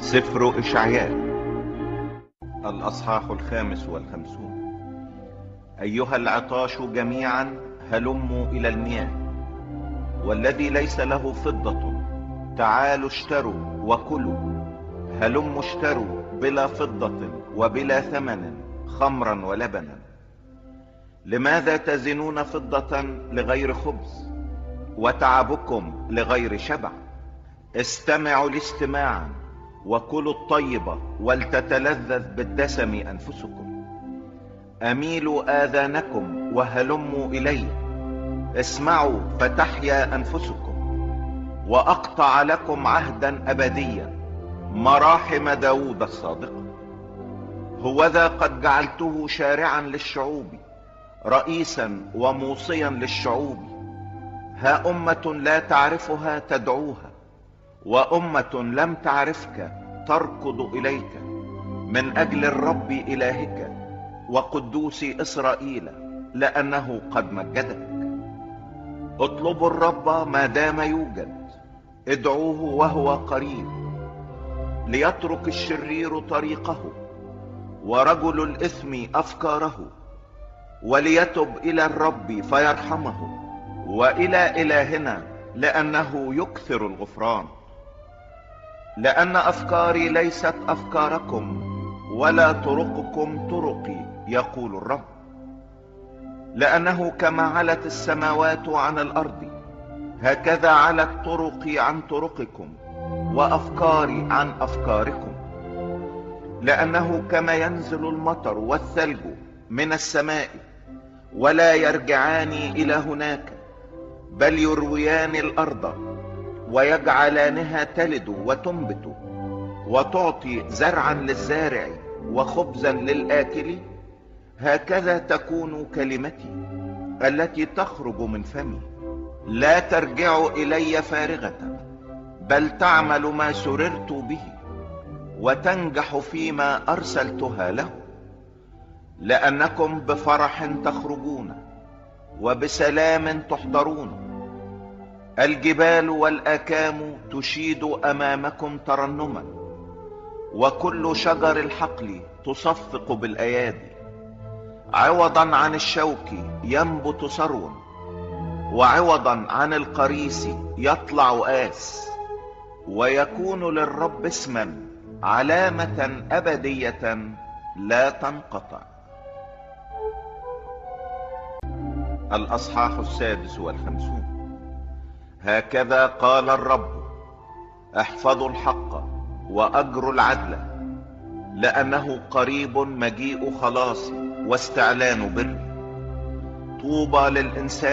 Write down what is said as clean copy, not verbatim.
سفر إشعياء الأصحاح 55. أيها العطاش جميعا هلموا إلى المياه، والذي ليس له فضة تعالوا اشتروا وكلوا. هلموا اشتروا بلا فضة وبلا ثمن خمرا ولبنا. لماذا تزنون فضة لغير خبز وتعبكم لغير شبع؟ استمعوا لاستماعا وكلوا الطيب ولتتلذذ بالدسم أنفسكم. أميلوا آذانكم وهلموا إلي، اسمعوا فتحيا أنفسكم. وأقطع لكم عهدا أبديا، مراحم داود الصادقة. هوذا قد جعلته شارعا للشعوب، رئيسا وموصيا للشعوب. ها أمة لا تعرفها تدعوها، وأمة لم تعرفك تركض إليك. من أجل الرب إلهك وقدوس إسرائيل، لأنه قد مجدك. اطلبوا الرب ما دام يوجد، ادعوه وهو قريب. ليترك الشرير طريقه ورجل الإثم أفكاره، وليتب إلى الرب فيرحمه، وإلى إلهنا لأنه يكثر الغفران. لأن أفكاري ليست أفكاركم، ولا طرقكم طرقي، يقول الرب. لأنه كما علت السماوات عن الأرض، هكذا علت طرقي عن طرقكم، وأفكاري عن أفكاركم. لأنه كما ينزل المطر والثلج من السماء، ولا يرجعان إلى هناك، بل يرويان الأرض ويجعلانها تلد وتنبت، وتعطي زرعا للزارع وخبزا للآكل، هكذا تكون كلمتي التي تخرج من فمي. لا ترجع إلي فارغة، بل تعمل ما سررت به، وتنجح فيما أرسلتها له. لأنكم بفرح تخرجون وبسلام تحضرون. الجبال والآكام تشيد أمامكم ترنما، وكل شجر الحقل تصفق بالأيادي. عوضا عن الشوك ينبت ثرو، وعوضا عن القريس يطلع آس. ويكون للرب اسما، علامة أبدية لا تنقطع. الأصحاح 56. هكذا قال الرب: احفظوا الحق وأجروا العدل، لأنه قريب مجيء خلاص واستعلان بر. طوبى للإنسان